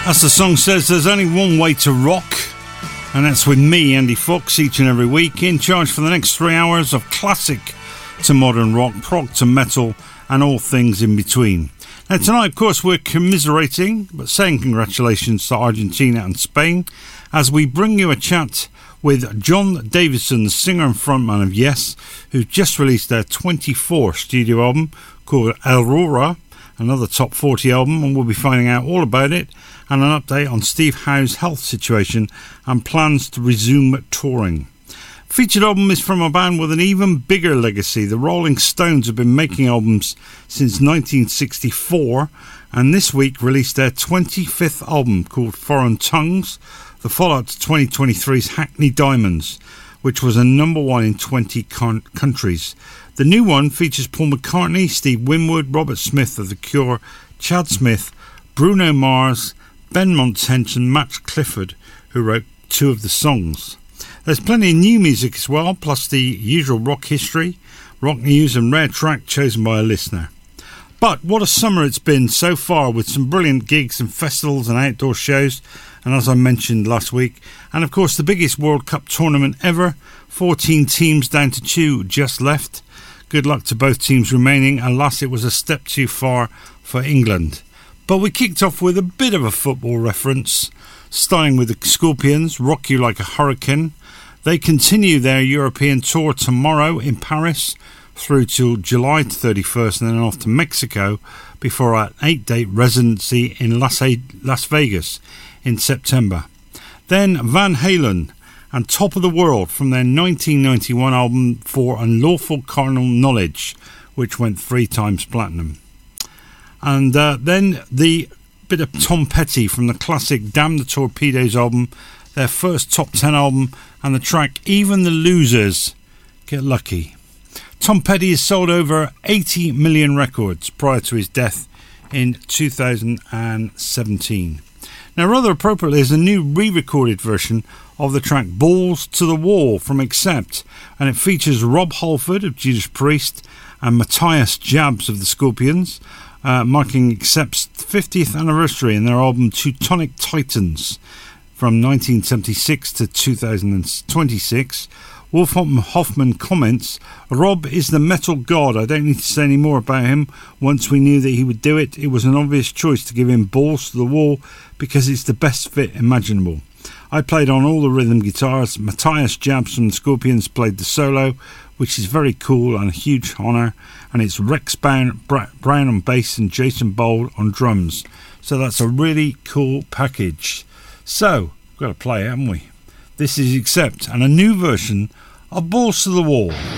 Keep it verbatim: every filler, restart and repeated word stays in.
As the song says, there's only one way to rock, and that's with me, Andy Fox, each and every week, in charge for the next three hours of classic to modern rock, prog to metal, and all things in between. Now tonight, of course, we're commiserating, but saying congratulations to Argentina and Spain, as we bring you a chat with John Davidson, the singer and frontman of Yes, who's just released their twenty-fourth studio album called Aurora, another top forty album, and we'll be finding out all about it, and an update on Steve Howe's health situation and plans to resume touring. Featured album is from a band with an even bigger legacy. The Rolling Stones have been making albums since nineteen sixty-four, and this week released their twenty-fifth album called Foreign Tongues, the follow-up to twenty twenty-three's Hackney Diamonds, which was a number one in twenty con- countries. The new one features Paul McCartney, Steve Winwood, Robert Smith of The Cure, Chad Smith, Bruno Mars, Ben Montench and Matt Clifford, who wrote two of the songs. There's plenty of new music as well, plus the usual rock history, rock news and rare track chosen by a listener. But what a summer it's been so far, with some brilliant gigs and festivals and outdoor shows, and as I mentioned last week, and of course the biggest World Cup tournament ever, fourteen teams down to two just left. Good luck to both teams remaining. Alas, it was a step too far for England. But we kicked off with a bit of a football reference, starting with the Scorpions, Rock You Like a Hurricane. They continue their European tour tomorrow in Paris through to July thirty-first, and then off to Mexico before an eight-day residency in Las, Las Vegas in September. Then Van Halen and Top of the World from their nineteen ninety-one album For Unlawful Carnal Knowledge, which went three times platinum. And uh, then the bit of Tom Petty from the classic Damn the Torpedoes album, their first top ten album, and the track Even the Losers Get Lucky. Tom Petty has sold over eighty million records prior to his death in two thousand seventeen. Now, rather appropriately, is a new re-recorded version of the track Balls to the Wall from Accept, and it features Rob Halford of Judas Priest and Matthias Jabs of the Scorpions, Uh, marking Accept's fiftieth anniversary in their album Teutonic Titans from nineteen seventy-six to two thousand twenty-six. Wolf Hoffman comments, Rob is the metal god. I don't need to say any more about him. Once we knew that he would do it, it was an obvious choice to give him Balls to the Wall because it's the best fit imaginable. I played on all the rhythm guitars. Matthias Jabs from the Scorpions played the solo, which is very cool and a huge honour, and it's Rex Brown, Brown on bass and Jason Bold on drums. So that's a really cool package. So, we've got to play it, haven't we? This is Accept, and a new version of Balls to the Wall.